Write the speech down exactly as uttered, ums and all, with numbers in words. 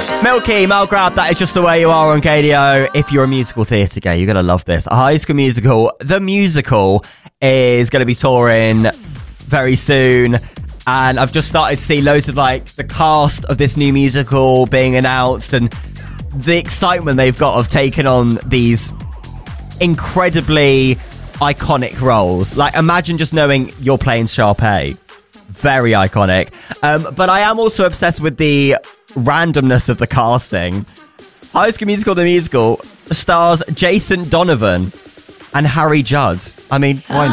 Milky, Mel Grab, that is just the way you are on K D O. If you're a musical theatre guy, you're going to love this. High School Musical, the musical, is going to be touring very soon. And I've just started to see loads of like the cast of this new musical being announced and the excitement they've got of taking on these incredibly iconic roles. Like, imagine just knowing you're playing Sharpay. Very iconic. Um, but I am also obsessed with the randomness of the casting. High School Musical, the musical, stars Jason Donovan and Harry Judd. I mean, why not?